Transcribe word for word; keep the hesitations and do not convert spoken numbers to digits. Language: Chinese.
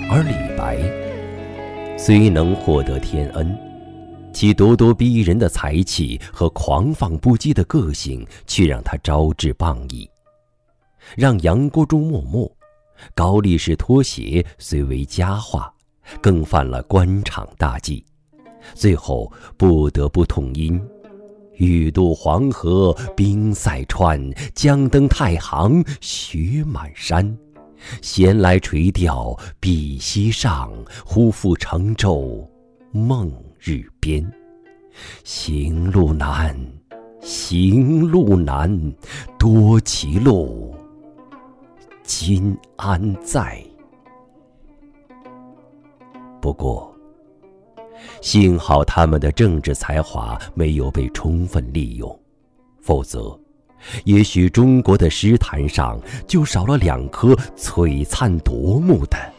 而李白虽能获得天恩，其咄咄逼人的才气和狂放不羁的个性却让他招致谤议。让杨国忠默默，高力士脱鞋虽为佳话，更犯了官场大忌，最后不得不痛饮欲渡黄河冰塞川，将登太行雪满山。闲来垂钓碧溪上，忽复乘舟梦日边。行路难，行路难，多歧路，今安在？不过幸好他们的政治才华没有被充分利用，否则也许中国的诗坛上就少了两颗璀璨夺目的